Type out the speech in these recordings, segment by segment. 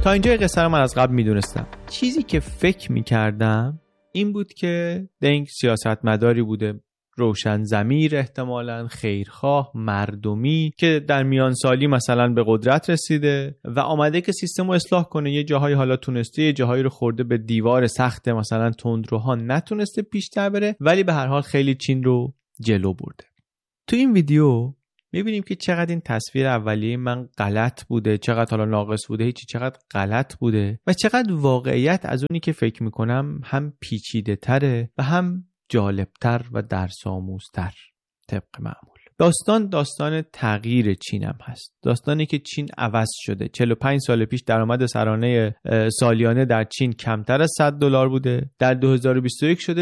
تا اینجای قصه رو من از قبل میدونستم. چیزی که فکر میکردم این بود که دنگ سیاستمداری بوده، روشن ضمیر، احتمالاً خیرخواه، مردمی، که در میان سالی مثلا به قدرت رسیده و آمده که سیستم رو اصلاح کنه. یه جاهایی حالا تونسته، یه جاهایی رو خورده به دیوار سخت، مثلا تندروها نتونسته پیشتر بره، ولی به هر حال خیلی چین رو جلو برده. تو این ویدیو میبینیم که چقدر این تصویر اولیه من غلط بوده، چقدر حالا ناقص بوده، هیچی، چقدر غلط بوده و چقدر واقعیت از اونی که فکر میکنم هم پیچیده تره و هم جالبتر و درس‌آموزتر. طبق معمول داستان تغییر چین هم هست. داستانی که چین عوض شده. 45 سال پیش درآمد سرانه سالیانه در چین کمتر از $100 بوده، در 2021 شده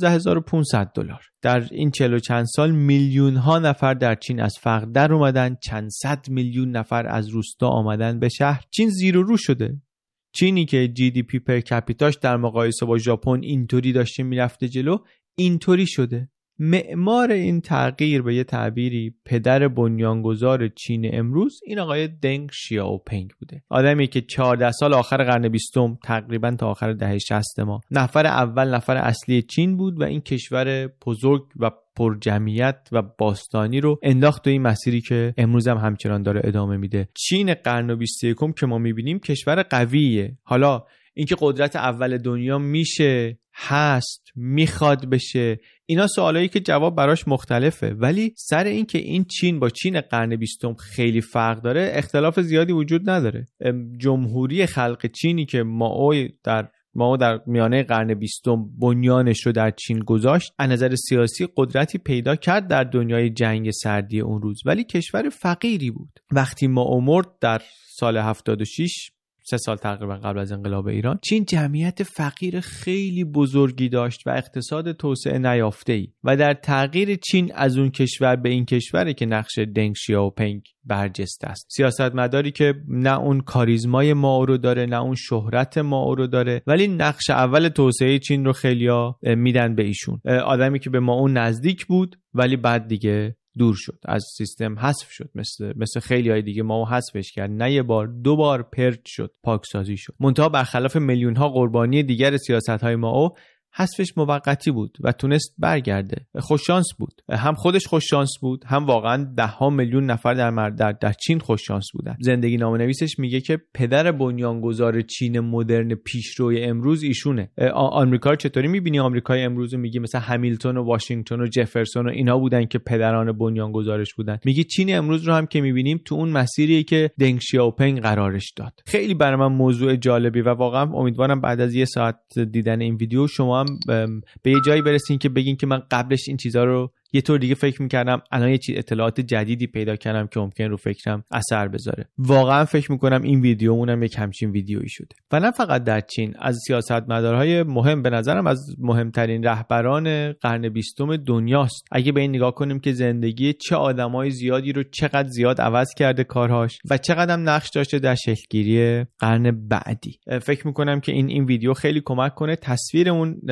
$12,500. در این 40 و چند سال میلیون ها نفر در چین از فقر در اومدن، چند صد میلیون نفر از روستا آمدن به شهر. چین زیر و رو شده. چینی که جی دی پی پر کپیتاش در مقایسه با ژاپن اینطوری داشته میرفته جلو، اینطوری شده. معمار این تغییر به یه تعبیری پدر بنیانگذار چین امروز این آقای دنگ شیائوپینگ بوده. آدمی که 14 سال آخر قرن 20 تقریبا تا آخر دهه 60 ما نفر اول، نفر اصلی چین بود و این کشور بزرگ و پر جمعیت و باستانی رو انداخت تو این مسیری که امروز هم همچنان داره ادامه میده. چین قرن 21 که ما میبینیم کشور قویه. حالا اینکه قدرت اول دنیا میشه، هست، میخواد بشه، اینا سوالایی که جواب براش مختلفه، ولی سر این که این چین با چین قرن 20 خیلی فرق داره اختلاف زیادی وجود نداره. جمهوری خلق چینی که مائو در میانه قرن 20 بنیانش رو در چین گذاشت، از نظر سیاسی قدرتی پیدا کرد در دنیای جنگ سردی اون روز، ولی کشور فقیری بود. وقتی مائو مرد در سال 76، 3 سال تقریبا قبل از انقلاب ایران، چین جمعیت فقیر خیلی بزرگی داشت و اقتصاد توسعه نیافته‌ای و در تغییر چین از اون کشور به این کشوری که نقش دنگ شیائوپینگ برجسته است. سیاستمداری که نه اون کاریزمای مائو رو داره، نه اون شهرت مائو رو داره، ولی نقش اول توسعه چین رو خیلیا میدن به ایشون. آدمی که به مائو نزدیک بود ولی بعد دیگه دور شد، از سیستم حذف شد، مثل خیلی های دیگه مائو حذفش کرد، نه یه بار، 2 بار پرچ شد، پاکسازی شد. منتها برخلاف میلیون ها قربانی دیگر سیاست های مائو، حذفش موقتی بود و تونست برگرده. خوش شانس بود، هم خودش خوش شانس بود، هم واقعا 10 میلیون نفر در چین خوش شانس بودن. زندگی نامه نویسش میگه که پدر بنیانگذار چین مدرن پیشروی امروز ایشونه. آمریکا چطوری میبینی؟ آمریکای امروز میگی مثلا همیلتون و واشنگتن و جفرسون و اینا بودن که پدران بنیانگذارش بودن. میگی چین امروز رو هم که میبینیم تو اون مسیریه که دنگ شیائوپینگ قرارش داد. خیلی برای من موضوع جالبی و واقعا امیدوارم بعد از 1 ساعت دیدن این ویدیو شما به یه جایی برسین که بگین که من قبلش این چیزا رو یه طور دیگه فکر می‌کردم، الان یه چیز اطلاعات جدیدی پیدا کردم که ممکن رو فکرم اثر بذاره. واقعا فکر می‌کنم این ویدیومونم یک همچین ویدیویی شده. و نه فقط در چین، از سیاستمدارهای مهم، به نظرم از مهمترین رهبران قرن 20 دنیاست. اگه به این نگاه کنیم که زندگی چه آدمای زیادی رو چقدر زیاد عوض کرده کارهاش و چقدر هم نقش داشته در شکل‌گیری قرن بعدی. فکر می‌کنم که این ویدیو خیلی کمک کنه تصویرمون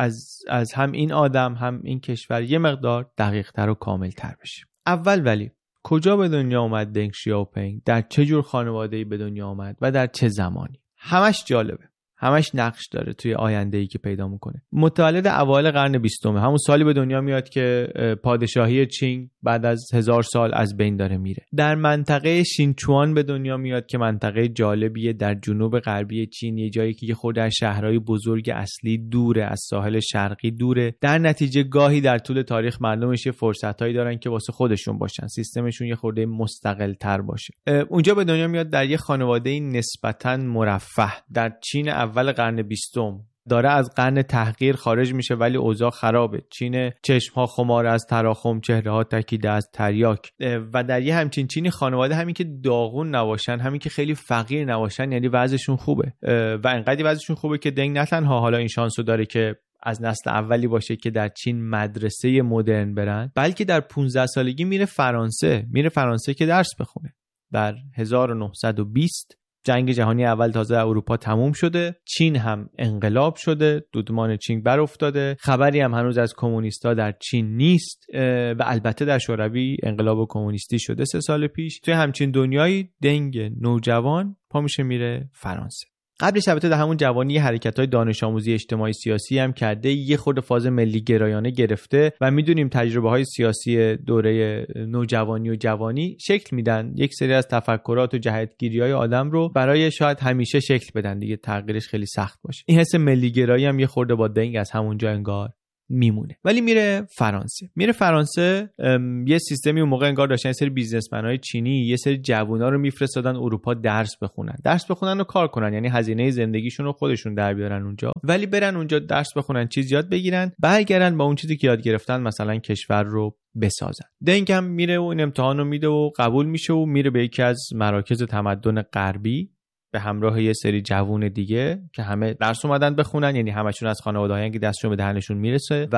از هم این آدم هم این کشور یه مقدار دقیق‌تر و کامل‌تر بشه. اول ولی کجا به دنیا اومد دنگ شیائوپینگ؟ در چه جور خانواده‌ای به دنیا اومد و در چه زمانی؟ همش جالبه. همش نقش داره توی آینده‌ای که پیدا میکنه. متولد اوایل قرن 20، همون سالی به دنیا میاد که پادشاهی چین بعد از 1000 سال از بین داره میره. در منطقه شینچوان به دنیا میاد که منطقه جالبیه در جنوب غربی چین، یه جایی که خود از شهرهای بزرگ اصلی دوره، از ساحل شرقی دوره. در نتیجه گاهی در طول تاریخ مردمش فرصتایی دارن که واسه خودشون باشن، سیستمشون یه خورده مستقل تر باشه. اونجا به دنیا میاد در یه خانواده نسبتاً مرفه. در چین اول قرن 20 داره از قرن تحقیر خارج میشه ولی اوضاع خرابه. چین چشمها خمار از تراخم، چهره‌ها تکیده از تریاک و در یه همچین چینی خانواده همین که داغون نباشن، همین که خیلی فقیر نباشن، یعنی وضعشون خوبه و انقدی وضعشون خوبه که دنگ نه تنها حالا این شانسو داره که از نسل اولی باشه که در چین مدرسه مدرن برن، بلکه در 15 سالگی میره فرانسه که درس بخونه. در 1920 جنگ جهانی اول تازه اروپا تموم شده، چین هم انقلاب شده، دودمان چین بر افتاده، خبری هم هنوز از کمونیستا در چین نیست و البته در شوروی انقلاب کمونیستی شده 3 سال پیش. توی همچین دنیایی دنگ نوجوان پا میشه میره فرانسه. قبلش البته در همون جوانی حرکت‌های دانش آموزی اجتماعی سیاسی هم کرده، یه خورده فاز ملی گرایانه گرفته و میدونیم تجربه‌های سیاسی دوره نوجوانی و جوانی شکل میدن، یک سری از تفکرات و جهتگیری‌های آدم رو برای شاید همیشه شکل بدن دیگه، تغییرش خیلی سخت باشه. این حس ملی گرایی هم یه خورده با دنگ از همونجا انگار میمونه. ولی میره فرانسه یه سیستمی اون موقع انگار داشتن، یه سری بیزنسمن‌های چینی یه سری جوونا رو میفرستادن اروپا درس بخونن و کار کنن، یعنی هزینه زندگیشون رو خودشون در بیارن اونجا، ولی برن اونجا درس بخونن، چیز یاد بگیرن، برگردن با اون چیزی که یاد گرفتن مثلا کشور رو بسازن. دنگ هم میره و این امتحان رو میده و قبول میشه و میره به یکی از مراکز تمدن غربی به همراه یه سری جوون دیگه که همه درس اومدن بخونن، یعنی همشون از خانواده‌هایی که دستشون به دهنشون میرسه و